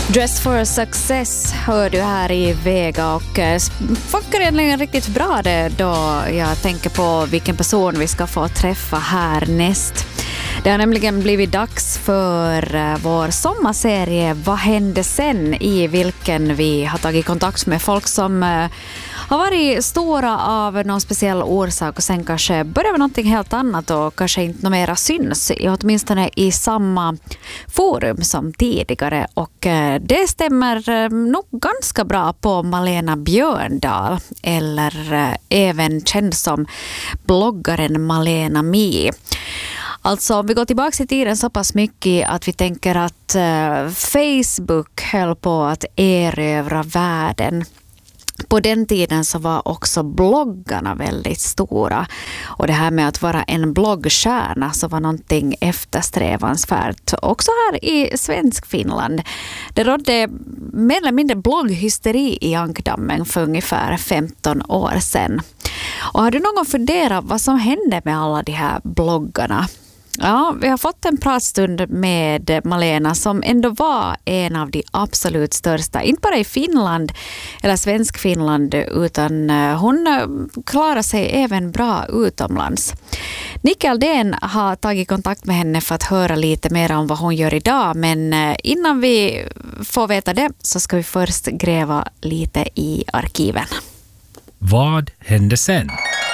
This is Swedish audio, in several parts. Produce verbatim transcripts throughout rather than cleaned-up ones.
Dress for Success hör du här i Vega och funkar egentligen riktigt bra det då jag tänker på vilken person vi ska få träffa härnäst. Det har nämligen blivit dags för vår sommarserie Vad hände sen, i vilken vi har tagit kontakt med folk som har varit stora av någon speciell orsak och sen kanske börjar med någonting helt annat och kanske inte något mera syns, åtminstone i samma forum som tidigare. Och det stämmer nog ganska bra på Malena Björndal, eller även känd som bloggaren Malena Mi. Alltså vi går tillbaka i tiden så pass mycket att vi tänker att uh, Facebook höll på att erövra världen. På den tiden så var också bloggarna väldigt stora. Och det här med att vara en bloggstjärna så var någonting eftersträvansvärt. Också här i svensk Finland. Det rådde mer eller mindre blogghysteri i ankdammen för ungefär femton år sedan. Och har du någon funderat vad som hände med alla de här bloggarna? Ja, vi har fått en pratstund med Malena som ändå var en av de absolut största, inte bara i Finland eller svensk Finland, utan hon klarar sig även bra utomlands. Nicke Aldén har tagit kontakt med henne för att höra lite mer om vad hon gör idag, men innan vi får veta det så ska vi först gräva lite i arkiven. Vad hände sen?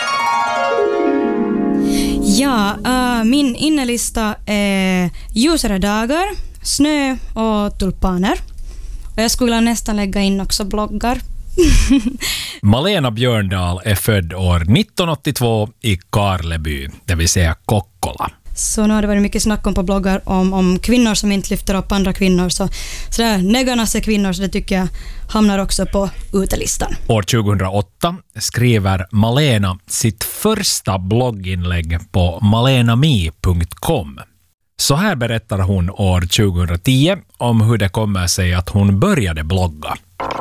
Ja, uh, min innelista är ljusare dagar, snö och tulpaner. Och jag skulle nästan lägga in också bloggar. Malena Björndal är född år nittonhundraåttiotvå i Karleby, det vill säga Kokkola. Så nu har det varit mycket snack om på bloggar om, om kvinnor som inte lyfter upp andra kvinnor. Så, så där, negarnas är kvinnor, så det tycker jag hamnar också på utelistan. År tjugohundraåtta skriver Malena sitt första blogginlägg på malenami punkt com. Så här berättar hon år tjugohundratio om hur det kommer sig att hon började blogga.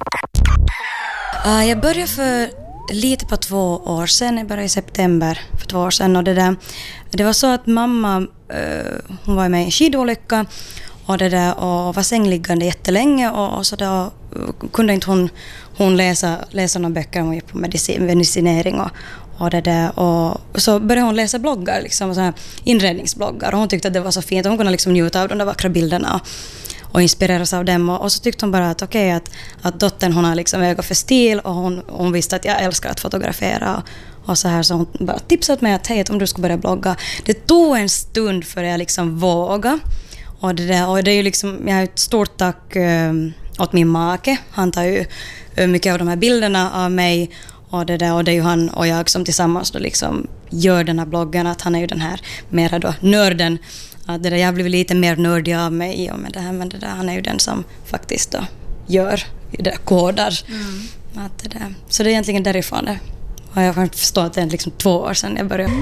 Uh, jag började för lite på två år sedan. Jag började i september för två år sedan. Och det, där, det var så att mamma, uh, hon var med i en skidolycka och, det där, och var sängliggande jättelänge. Och, och så då kunde inte hon, hon läsa, läsa några böcker. Hon gick på medicin, medicinering och, och det där. Och så började hon läsa bloggar, liksom, så här inredningsbloggar. Och hon tyckte att det var så fint. Hon kunde liksom njuta av de där vackra bilderna och inspireras av dem. Och, och så tyckte hon bara att okej, okay, att, att dottern hon har liksom öga för stil, och hon, hon visste att jag älskar att fotografera och, och så här, så hon bara tipsade mig att hej, om du ska börja blogga. Det tog en stund för jag liksom våga. Och det, där, och det är ju liksom, jag har ett stort tack um, åt min make. Han tar ju um, mycket av de här bilderna av mig. Och det, där, och det är ju han och jag som tillsammans då liksom gör den här bloggen. Att han är ju den här mera då nörden. Att det där, jag har blivit lite mer nördig av mig i och med det här. Men det där, han är ju den som faktiskt då gör det där, kodar. Mm. Att det där. Så det är egentligen därifrån det. Och jag kan förstå att det är liksom två år sedan jag började.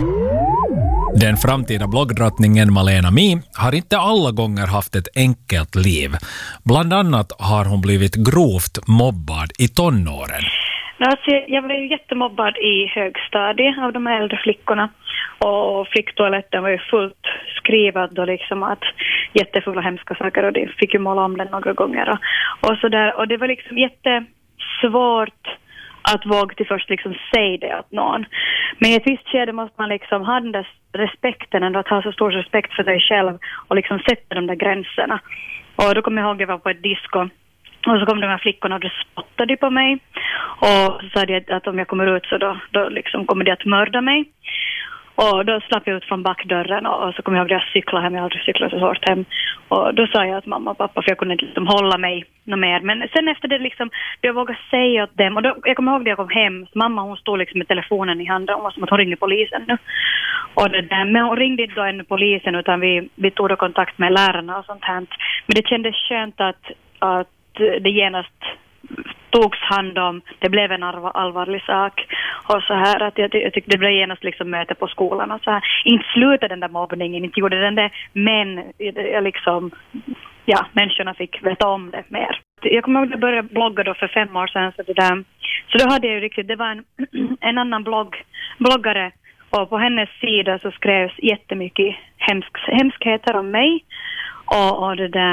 Den framtida bloggdrottningen Malena Mi har inte alla gånger haft ett enkelt liv. Bland annat har hon blivit grovt mobbad i tonåren. Alltså, jag blev ju jättemobbad i högstadiet av de äldre flickorna. Och flicktoaletten var ju fullt skrivet då liksom att jättefulla hemska saker, och det fick ju måla om den några gånger. Och, och, så där, och det var liksom jättesvårt att våga till först liksom säga det åt någon. Men i ett visst skede måste man liksom ha den där respekten, ändå att ha så stor respekt för sig själv och liksom sätta de där gränserna. Och då kommer jag ihåg att jag var på ett disco. Och så kom de här flickorna och de spottade på mig. Och så sa de att om jag kommer ut så då, då liksom kommer de att mörda mig. Och då slapp jag ut från backdörren, och, och så kom jag ihåg att jag cyklade hem. Jag har aldrig cyklat så hårt hem. Och då sa jag till mamma och pappa, för jag kunde inte liksom hålla mig något mer. Men sen efter det liksom, jag vågade säga åt dem. Och då, jag kommer ihåg att jag kom hem. Så mamma, hon stod liksom med telefonen i handen. Hon var som att hon ringde polisen nu. Och det där, men hon ringde inte då ännu polisen, utan vi, vi tog då kontakt med lärarna och sånt här. Men det kändes skönt att, att det genast togs hand om, det blev en allvarlig sak och så här, att jag, jag tyckte det blev genast liksom möte på skolan och så här. Inte slutade den där mobbningen, inte gjorde den där, men jag liksom, ja, människorna fick veta om det mer. Jag kommer ihåg att jag började blogga då för fem år sedan, så det där, så då hade jag ju riktigt, det var en, en annan blogg, bloggare, och på hennes sida så skrevs jättemycket hemsk, hemskheter om mig. Och, och, det där,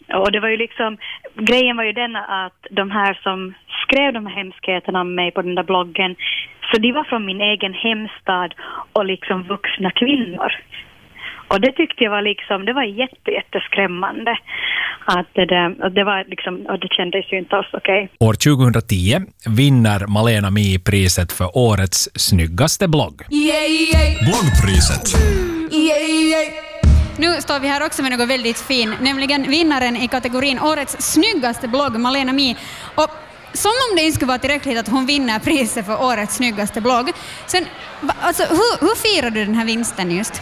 Och det var ju liksom, grejen var ju den att de här som skrev de här hemskheterna om mig på den där bloggen, så de var från min egen hemstad och liksom vuxna kvinnor. Och det tyckte jag var liksom, det var jätte, jätteskrämmande. Att det, där, och det var liksom, och det kändes ju inte alls okej. Okay. År tjugohundratio vinner Malena Mie priset för årets snyggaste blogg. Yeah, yeah. Bloggpriset. Yeah, yeah. Nu står vi här också med något väldigt fin, nämligen vinnaren i kategorin årets snyggaste blogg, Malena Mie. Och som om det inte skulle vara tillräckligt att hon vinner priset för årets snyggaste blogg. Sen, alltså, hur, hur firar du den här vinsten just?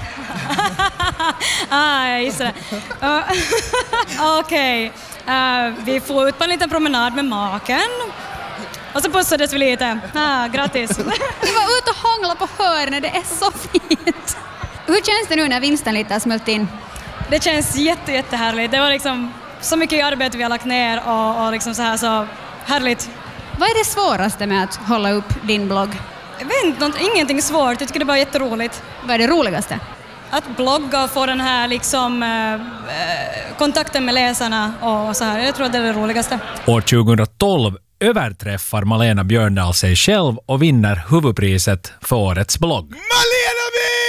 ah, just det. Uh, Okej. Okay. Uh, vi får ut på en liten promenad med maken. Och så pussades vi lite. Ah, grattis. Vi var ute och hångla på hörnet, det är så fint. Hur känns det nu när vinsten lite har smält in? Det känns jätte, jättehärligt. Det var liksom så mycket arbete vi har lagt ner och, och liksom så här så härligt. Vad är det svåraste med att hålla upp din blogg? Jag vet inte, ingenting svårt. Jag tycker det var jätteroligt. Vad är det roligaste? Att blogga och få den här liksom, eh, kontakten med läsarna och så här. Jag tror att det är det roligaste. År tjugohundratolv överträffar Malena Björndal sig själv och vinner huvudpriset för årets blogg. Malena Mie!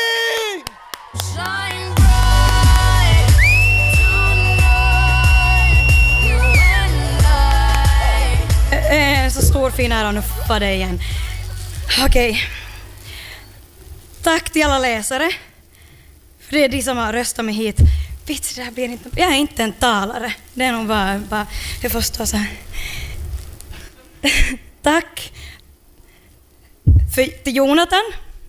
Så stor fin ära nu för dig igen. Okej. Okay. Tack till alla läsare. För det är de som har röstat mig hit. Vits, det här blir inte... Jag är inte en talare. Det är nog bara... bara jag förstår så här. Tack för, till Jonathan.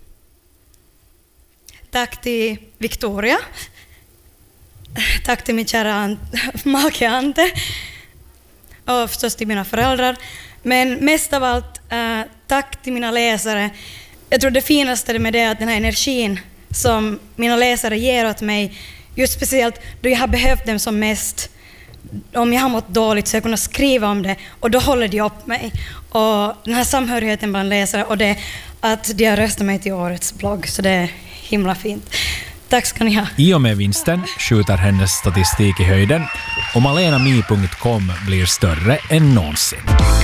Tack till Victoria. Tack till min kära make Ante. Och förstås till mina föräldrar. Men mest av allt, eh, tack till mina läsare. Jag tror det finaste med det är att den här energin som mina läsare ger åt mig, just speciellt då jag har behövt dem som mest. Om jag har mått dåligt så jag kunnat skriva om det och då håller de upp mig. Och den här samhörigheten bland läsare och det att de har röstat mig till årets blogg, så det är himla fint. Tack ska ni ha. I och med vinsten skjuter hennes statistik i höjden och malena mie punkt com blir större än någonsin.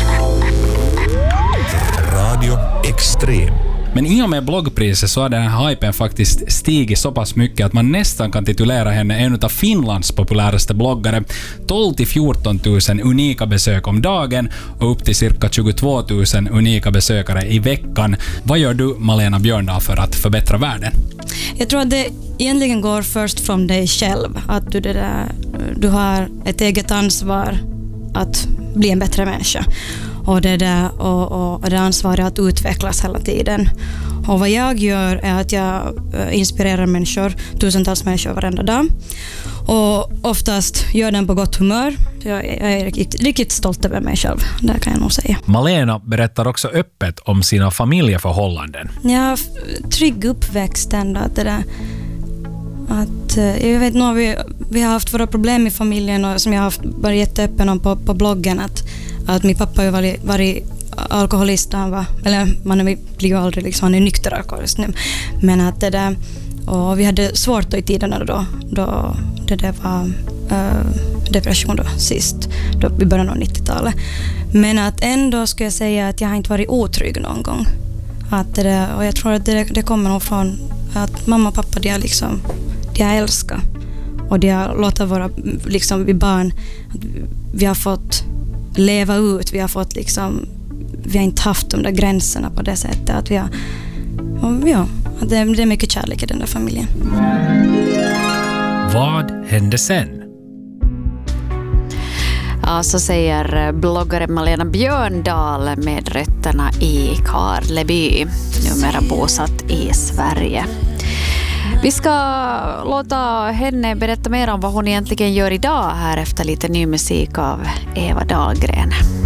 Radio Extrem. Men i och med bloggpriset så har den här hypen faktiskt stigit så pass mycket att man nästan kan titulera henne en av Finlands populäraste bloggare. tolv till fjorton tusen unika besök om dagen och upp till cirka tjugotvå tusen unika besökare i veckan. Vad gör du, Malena Björndal, för att förbättra världen? Jag tror att det egentligen går först från dig själv. Att du, det där, du har ett eget ansvar att bli en bättre människa. Och det, där, och, och det ansvaret att utvecklas hela tiden. Och vad jag gör är att jag inspirerar människor, tusentals människor varenda dag. Och oftast gör den på gott humör. Jag är riktigt, riktigt stolt över mig själv, det kan jag nog säga. Malena berättar också öppet om sina familjeförhållanden. Jag har trygg uppväxt ändå. Att det där, att, jag vet, nu har vi, vi har haft våra problem i familjen och som jag har haft, varit jätteöppen om på, på bloggen. Att, att min pappa har varit, varit alkoholist. Han var, eller man blir ju aldrig liksom, han är nykter alkoholist nu. Men att det där, och vi hade svårt då i tiderna då, då det där var uh, depression då sist, då i början av nittiotalet. Men att ändå skulle jag säga att jag har inte varit otrygg någon gång. Att det där, och jag tror att det, det kommer nog från att mamma och pappa, de har liksom, de har älskat. Och de har låtit våra, liksom vi barn, vi har fått leva ut, vi har fått liksom, vi har inte haft de där gränserna på det sättet. Att vi har, och ja, det, det är mycket kärlek i den där familjen. Vad hände sen? Ja, så säger bloggare Malena Björndal med rötterna i Karleby, numera bosatt i Sverige. Vi ska låta henne berätta mer om vad hon egentligen gör idag här efter lite ny musik av Eva Dahlgren.